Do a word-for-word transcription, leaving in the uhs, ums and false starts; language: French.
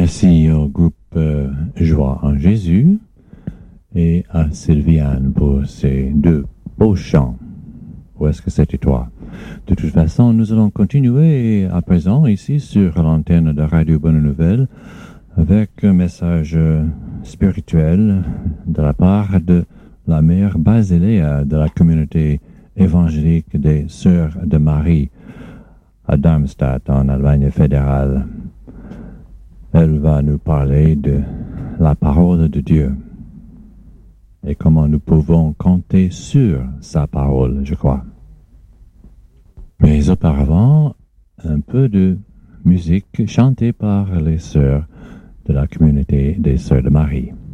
Merci au groupe euh, Joie en Jésus et à Sylviane pour ces deux beaux chants. Où est-ce que c'était toi? De toute façon, nous allons continuer à présent ici sur l'antenne de Radio Bonne Nouvelle avec un message spirituel de la part de la mère Basiléa de la communauté évangélique des Sœurs de Marie à Darmstadt en Allemagne fédérale. Elle va nous parler de la parole de Dieu et comment nous pouvons compter sur sa parole, je crois. Mais auparavant, un peu de musique chantée par les sœurs de la communauté des Sœurs de Marie.